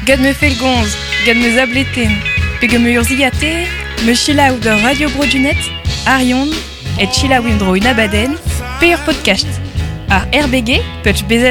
Gad me felgonz, gad me zableten, peg me urzigate, me chilaou da Radio Brodunet, Arion, et chilaouim dro unabaden, pe ur podcast. Ar RBG, petch bezel